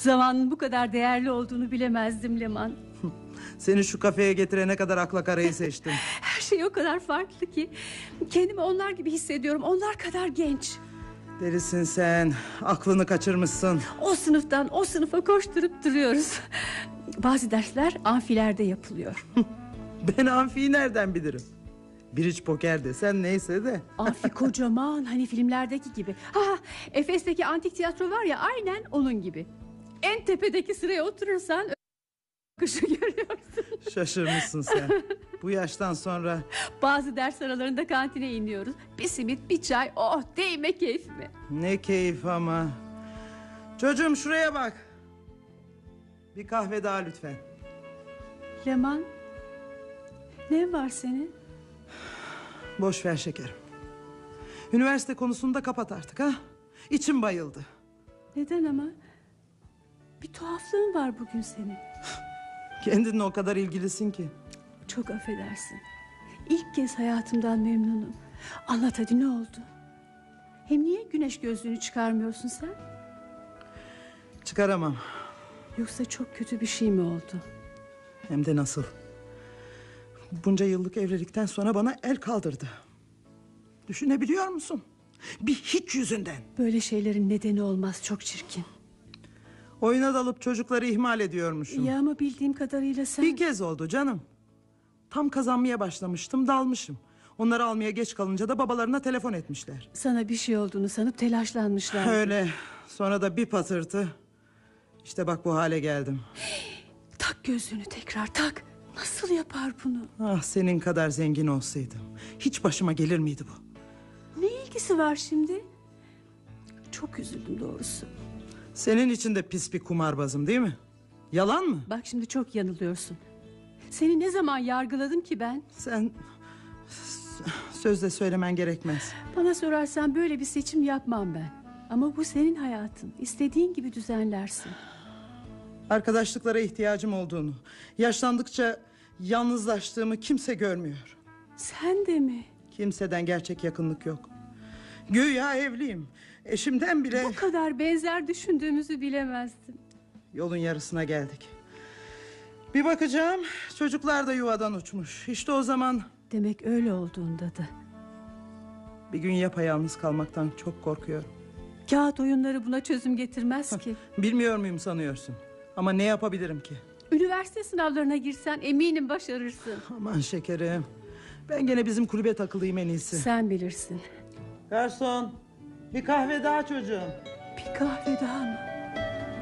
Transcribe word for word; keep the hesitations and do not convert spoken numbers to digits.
Zamanın bu kadar değerli olduğunu bilemezdim Leman. Seni şu kafeye getirene kadar akla karayı seçtim. Her şey o kadar farklı ki. Kendimi onlar gibi hissediyorum. Onlar kadar genç. Delisin sen. Aklını kaçırmışsın. O sınıftan o sınıfa koşturup duruyoruz. Bazı dersler amfilerde yapılıyor. Ben amfiyi nereden bilirim? Bridge poker desen neyse de. Amfi kocaman, hani filmlerdeki gibi. Ha, Efes'teki antik tiyatro var ya, aynen onun gibi. En tepedeki sıraya oturursan kışı görüyorsun. Şaşırmışsın sen. Bu yaştan sonra. Bazı ders aralarında kantine iniyoruz. Bir simit, bir çay, oh değme keyfime. Ne keyif ama. Çocuğum şuraya bak. Bir kahve daha lütfen. Leman, ne var senin? Boş ver şekerim. Üniversite konusunu da kapat artık ha. İçim bayıldı. Neden ama? Bir tuhaflığın var bugün senin. Kendinle o kadar ilgilisin ki. Çok affedersin. İlk kez hayatımdan memnunum. Anlat hadi, ne oldu? Hem niye güneş gözlüğünü çıkarmıyorsun sen? Çıkaramam. Yoksa çok kötü bir şey mi oldu? Hem de nasıl. Bunca yıllık evlilikten sonra bana el kaldırdı. Düşünebiliyor musun? Bir hiç yüzünden. Böyle şeylerin nedeni olmaz, çok çirkin. Oyuna dalıp çocukları ihmal ediyormuşum. Ya ama bildiğim kadarıyla sen... Bir kez oldu canım. Tam kazanmaya başlamıştım, dalmışım. Onları almaya geç kalınca da babalarına telefon etmişler. Sana bir şey olduğunu sanıp telaşlanmışlar. Öyle. Sonra da bir patırtı. İşte bak bu hale geldim. Tak gözlüğünü tekrar tak. Nasıl yapar bunu? Ah, senin kadar zengin olsaydım hiç başıma gelir miydi bu? Ne ilgisi var şimdi? Çok üzüldüm doğrusu. Senin için de pis bir kumarbazım değil mi? Yalan mı? Bak şimdi çok yanılıyorsun. Seni ne zaman yargıladım ki ben? Sen sözle söylemen gerekmez. Bana sorarsan böyle bir seçim yapmam ben. Ama bu senin hayatın. İstediğin gibi düzenlersin. Arkadaşlıklara ihtiyacım olduğunu, yaşlandıkça yalnızlaştığımı kimse görmüyor. Sen de mi? Kimseden gerçek yakınlık yok. Güya evliyim. Eşimden bile... Bu kadar benzer düşündüğümüzü bilemezdim. Yolun yarısına geldik. Bir bakacağım, çocuklar da yuvadan uçmuş. İşte o zaman... Demek öyle olduğunda da. Bir gün yapayalnız kalmaktan çok korkuyorum. Kağıt oyunları buna çözüm getirmez ki. Bilmiyor muyum sanıyorsun? Ama ne yapabilirim ki? Üniversite sınavlarına girsen eminim başarırsın. Aman şekerim. Ben gene bizim kulübe takılayım en iyisi. Sen bilirsin. Garson, bir kahve daha çocuğum. Bir kahve daha mı?